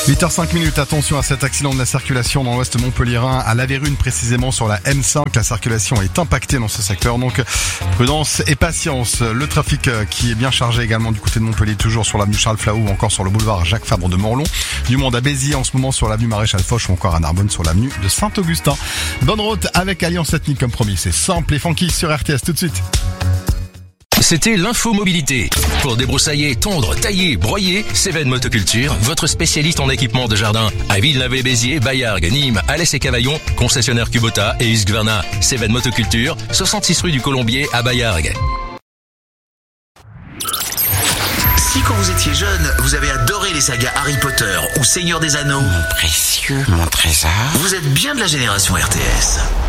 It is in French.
8h05, attention à cet accident de la circulation dans l'ouest montpelliérain, à la Vérune précisément sur la M5. La circulation est impactée dans ce secteur, donc prudence et patience. Le trafic qui est bien chargé également du côté de Montpellier, toujours sur l'avenue Charles Flahault ou encore sur le boulevard Jacques Fabre de Morlon. Du monde à Béziers en ce moment sur l'avenue Maréchal Foch ou encore à Narbonne sur l'avenue de Saint-Augustin. Bonne route avec Alliance Ethnique comme promis, c'est simple et funky sur RTS tout de suite. C'était l'info mobilité. Pour débroussailler, tondre, tailler, broyer, Cévennes Motoculture, votre spécialiste en équipement de jardin. À Villeneuve-et-Béziers, Baillargues, Nîmes, Alès et Cavaillon, concessionnaire Kubota et Husqvarna. Cévennes Motoculture, 66 rue du Colombier à Baillargues. Si quand vous étiez jeune, vous avez adoré les sagas Harry Potter ou Seigneur des Anneaux, Mon précieux, mon trésor. vous êtes bien de la génération RTS.